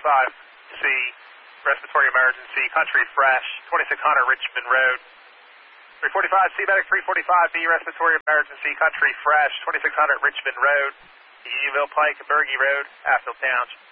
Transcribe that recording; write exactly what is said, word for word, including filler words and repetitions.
forty-five C, respiratory emergency, country fresh, twenty-six hundred Richmond Road. three forty-five C, medic three forty-five B, respiratory emergency, country fresh, twenty-six hundred Richmond Road, Unionville Pike and Berge Road, Affield Township.